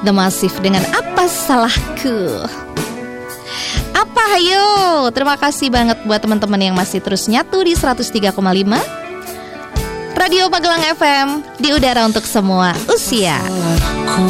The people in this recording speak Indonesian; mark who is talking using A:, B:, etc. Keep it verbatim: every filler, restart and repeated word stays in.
A: The Massive dengan Apa Salahku. Apa hayo. Terima kasih banget buat teman-teman yang masih terus nyatu di seratus tiga koma lima Radio Magelang F M, di udara untuk semua usia.